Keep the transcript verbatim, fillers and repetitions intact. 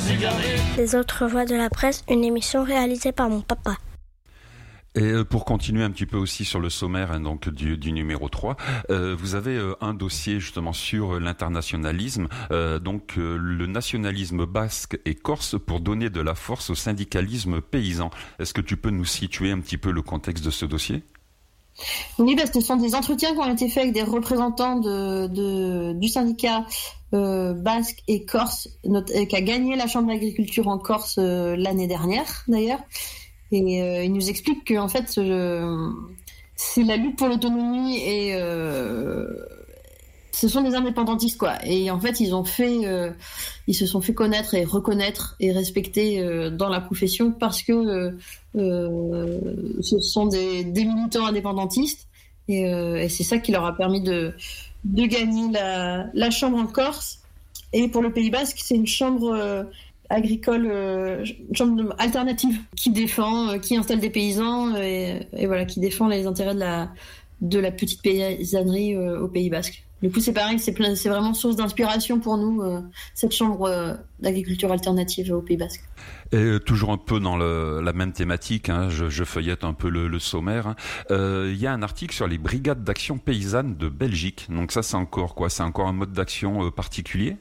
Les autres voix de la presse, une émission réalisée par mon papa. Et pour continuer un petit peu aussi sur le sommaire hein, donc du, du numéro trois, euh, vous avez euh, un dossier justement sur l'internationalisme, euh, donc euh, le nationalisme basque et corse pour donner de la force au syndicalisme paysan. Est-ce que tu peux nous situer un petit peu le contexte de ce dossier ? Oui, parce que ce sont des entretiens qui ont été faits avec des représentants de, de, du syndicat euh, basque et corse, notre, qui a gagné la Chambre d'agriculture en Corse euh, l'année dernière d'ailleurs. Et euh, il nous explique que en fait, euh, c'est la lutte pour l'autonomie et euh, ce sont des indépendantistes quoi. Et en fait, ils ont fait, euh, ils se sont fait connaître et reconnaître et respecter euh, dans la profession parce que euh, euh, ce sont des, des militants indépendantistes et, euh, et c'est ça qui leur a permis de de gagner la, la chambre en Corse. Et pour le Pays Basque, c'est une chambre euh, agricole, euh, chambre alternative qui défend, euh, qui installe des paysans et, et voilà, qui défend les intérêts de la de la petite paysannerie euh, au Pays Basque. Du coup, c'est pareil, c'est plein, c'est vraiment source d'inspiration pour nous euh, cette chambre euh, d'agriculture alternative au Pays Basque. Et euh, toujours un peu dans le, la même thématique, hein, je, je feuillette un peu le, le sommaire. Il hein. euh, y a un article sur les brigades d'action paysanne de Belgique. Donc ça, c'est encore quoi ? C'est encore un mode d'action euh, particulier ?